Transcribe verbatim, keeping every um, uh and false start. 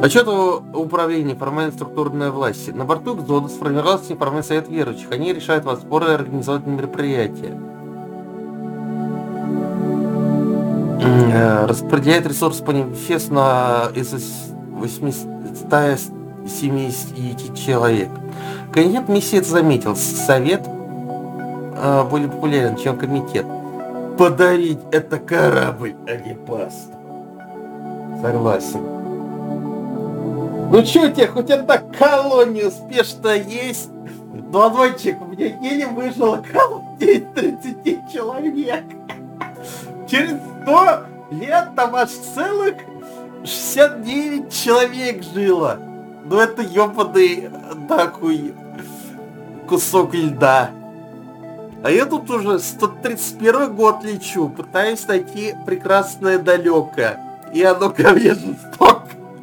Отчет управления формальной структурной власти. На борту Экзода сформировался неформальный совет верующих. Они решают вас споры и организовать мероприятия. Распределяет ресурсы по манифесту на из восьмисот семидесяти человек. Кандидат миссии это заметил. Совет э, более популярен, чем комитет. Подарить это корабль, а не пасту. Согласен. Ну чё у тебя, хоть одна колония успешно есть? Двадцатчик, у меня еле выжила колония тридцати человек. Через сто лет там аж целых шестьдесят девять человек жило. Ну это ёбаный такой кусок льда. А я тут уже сто тридцать первый год лечу, пытаюсь найти прекрасное далеко. И оно ко мне жестоко